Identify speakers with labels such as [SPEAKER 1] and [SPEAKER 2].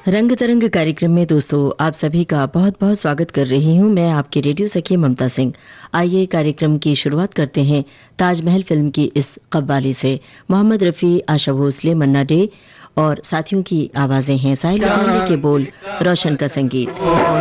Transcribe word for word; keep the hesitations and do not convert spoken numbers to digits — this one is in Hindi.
[SPEAKER 1] रंग तरंग कार्यक्रम में दोस्तों आप सभी का बहुत बहुत स्वागत कर रही हूं मैं आपकी रेडियो सखी ममता सिंह। आइए कार्यक्रम की शुरुआत करते हैं ताजमहल फिल्म की इस कव्वाली से। मोहम्मद रफी, आशा भोसले, मन्ना डे और साथियों की आवाजें हैं। साहिल लोहानी के बोल, रोशन का संगीत।